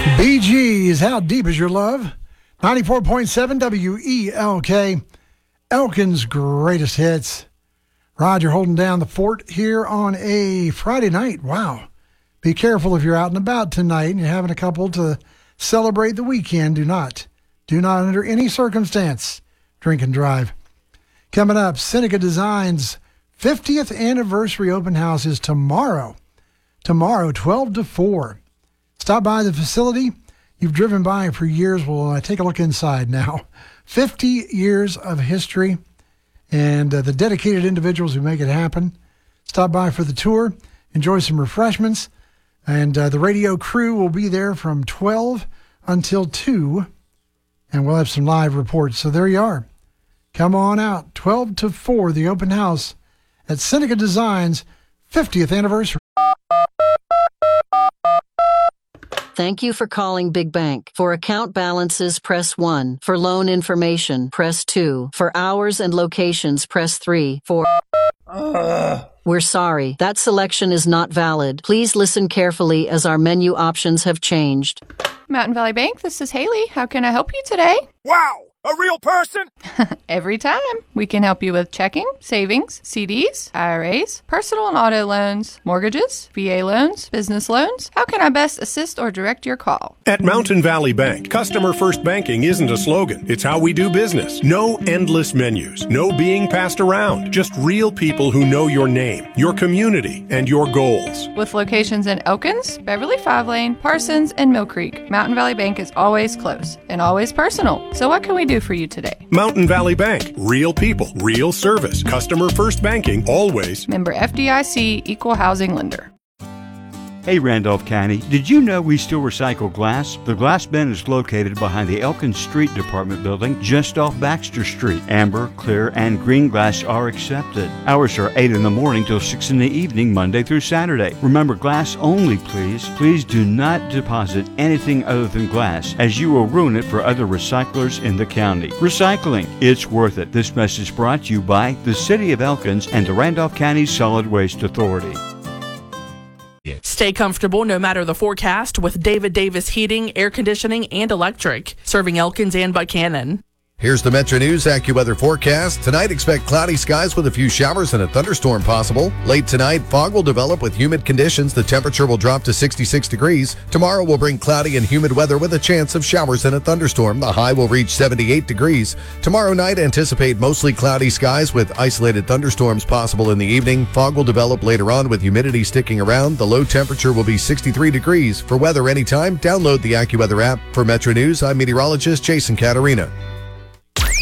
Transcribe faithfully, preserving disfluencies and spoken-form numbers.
Bee Gees, How Deep Is Your Love? ninety-four point seven W E L K, Elkin's greatest hits. Roger holding down the fort here on a Friday night. Wow. Be careful if you're out and about tonight and you're having a couple to celebrate the weekend. Do not, do not under any circumstance drink and drive. Coming up, Seneca Designs fiftieth anniversary open house is tomorrow. Tomorrow, twelve to four. Stop by the facility. You've driven by for years. We'll uh, take a look inside now. fifty years of history and uh, the dedicated individuals who make it happen. Stop by for the tour. Enjoy some refreshments. And uh, the radio crew will be there from twelve until two. And we'll have some live reports. So there you are. Come on out. twelve to four, the open house at Seneca Designs fiftieth anniversary. Thank you for calling Big Bank. For account balances, press one. For loan information, press two. For hours and locations, press three. For... Uh. We're sorry. That selection is not valid. Please listen carefully as our menu options have changed. Mountain Valley Bank, this is Haley. How can I help you today? Wow! A real person? Every time. We can help you with checking, savings, C Ds, I R As, personal and auto loans, mortgages, V A loans, business loans. How can I best assist or direct your call? At Mountain Valley Bank, customer first banking isn't a slogan. It's how we do business. No endless menus. No being passed around. Just real people who know your name, your community, and your goals. With locations in Elkins, Beverly Five Lane, Parsons, and Mill Creek, Mountain Valley Bank is always close and always personal. So what can we do for you today? Mountain Valley Bank. Real people, real service. Customer first banking, always. Member F D I C, Equal Housing Lender. Hey Randolph County, did you know we still recycle glass? The glass bin is located behind the Elkins Street Department building just off Baxter Street. Amber, clear, and green glass are accepted. Hours are eight in the morning till six in the evening, Monday through Saturday. Remember, glass only, please. Please do not deposit anything other than glass, as you will ruin it for other recyclers in the county. Recycling, it's worth it. This message brought to you by the City of Elkins and the Randolph County Solid Waste Authority. Stay comfortable no matter the forecast with David Davis Heating, Air Conditioning, and Electric, serving Elkins and Buchanan. Here's the Metro News AccuWeather forecast. Tonight, expect cloudy skies with a few showers and a thunderstorm possible. Late tonight, fog will develop with humid conditions. The temperature will drop to sixty-six degrees. Tomorrow will bring cloudy and humid weather with a chance of showers and a thunderstorm. The high will reach seventy-eight degrees. Tomorrow night, anticipate mostly cloudy skies with isolated thunderstorms possible in the evening. Fog will develop later on with humidity sticking around. The low temperature will be sixty-three degrees. For weather anytime, download the AccuWeather app. For Metro News, I'm meteorologist Jason Caterina.